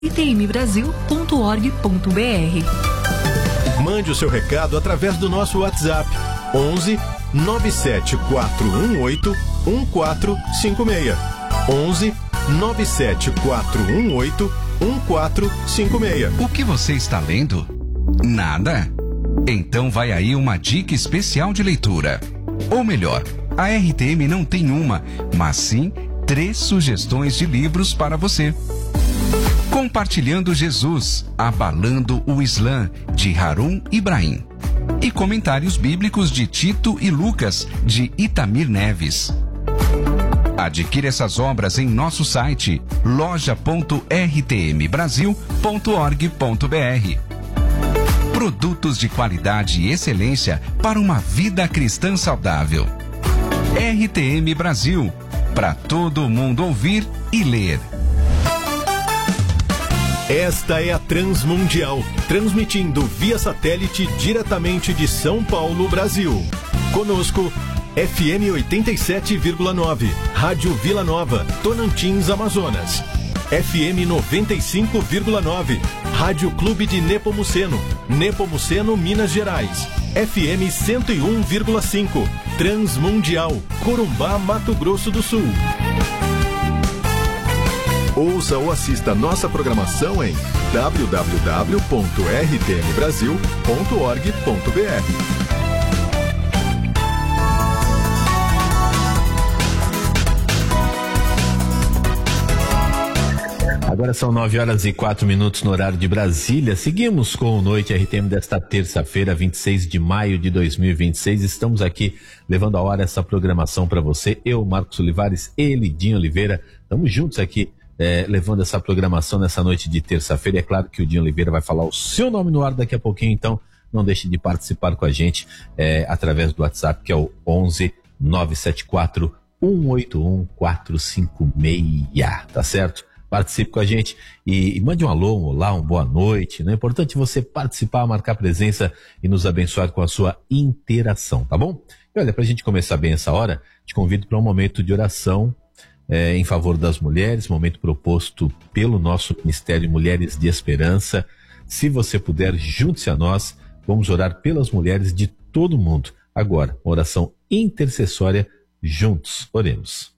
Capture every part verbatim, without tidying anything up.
r t m brasil ponto org ponto b r. Mande o seu recado através do nosso WhatsApp onze nove sete quatro um oito um quatro cinco seis. onze nove sete quatro um oito um quatro cinco seis. O que você está lendo? Nada? Então vai aí uma dica especial de leitura. Ou melhor, a R T M não tem uma, mas sim três sugestões de livros para você. Compartilhando Jesus, Abalando o Islã, de Harun Ibrahim. E Comentários Bíblicos de Tito e Lucas, de Itamir Neves. Adquira essas obras em nosso site loja ponto r t m brasil ponto org ponto b r. Produtos de qualidade e excelência para uma vida cristã saudável. R T M Brasil, para todo mundo ouvir e ler. Esta é a Transmundial, transmitindo via satélite diretamente de São Paulo, Brasil. Conosco, F M oitenta e sete vírgula nove, Rádio Vila Nova, Tonantins, Amazonas. F M noventa e cinco vírgula nove, Rádio Clube de Nepomuceno, Nepomuceno, Minas Gerais. F M cento e um vírgula cinco, Transmundial, Corumbá, Mato Grosso do Sul. Ouça ou assista nossa programação em w w w ponto r t m brasil ponto org ponto b r. Agora são nove horas e quatro minutos no horário de Brasília. Seguimos com o Noite R T M desta terça-feira, vinte e seis de maio de dois mil e vinte e seis. Estamos aqui levando a hora essa programação para você. Eu, Marcos Olivares e Lidinho Oliveira, estamos juntos aqui é, levando essa programação nessa noite de terça-feira. É claro que o Dinho Oliveira vai falar o seu nome no ar daqui a pouquinho, então não deixe de participar com a gente é, através do WhatsApp, que é o onze nove sete quatro um oito um quatro cinco seis, tá certo? Participe com a gente e, e mande um alô, um olá, uma boa noite. Né? É importante você participar, marcar presença e nos abençoar com a sua interação, tá bom? E olha, pra gente começar bem essa hora, te convido para um momento de oração é, em favor das mulheres, momento proposto pelo nosso Ministério Mulheres de Esperança. Se você puder, junte-se a nós, vamos orar pelas mulheres de todo mundo. Agora, uma oração intercessória, juntos, oremos.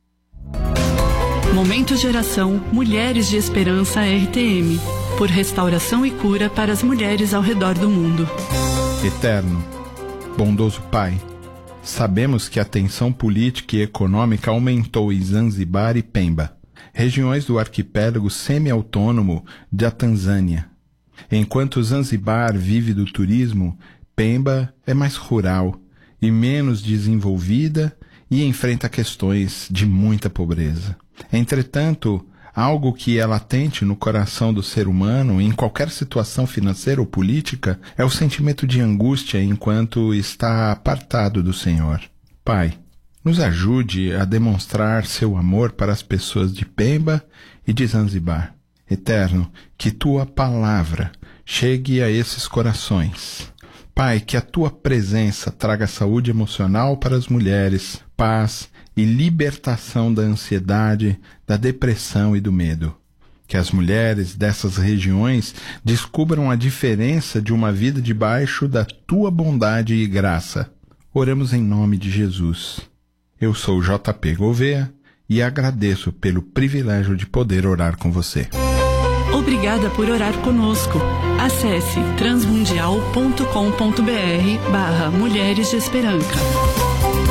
Momento de oração Mulheres de Esperança R T M, por restauração e cura para as mulheres ao redor do mundo. Eterno, bondoso Pai, sabemos que a tensão política e econômica aumentou em Zanzibar e Pemba, regiões do arquipélago semi-autônomo da Tanzânia. Enquanto Zanzibar vive do turismo, Pemba é mais rural e menos desenvolvida e enfrenta questões de muita pobreza. Entretanto, algo que é latente no coração do ser humano, em qualquer situação financeira ou política, é o sentimento de angústia enquanto está apartado do Senhor. Pai, nos ajude a demonstrar seu amor para as pessoas de Pemba e de Zanzibar. Eterno, que tua palavra chegue a esses corações. Pai, que a tua presença traga saúde emocional para as mulheres, paz e libertação da ansiedade, da depressão e do medo. Que as mulheres dessas regiões descubram a diferença de uma vida debaixo da tua bondade e graça. Oramos em nome de Jesus. Eu sou J P Gouveia e agradeço pelo privilégio de poder orar com você. Obrigada por orar conosco. Acesse transmundial ponto com ponto b r barra Mulheres de Esperança.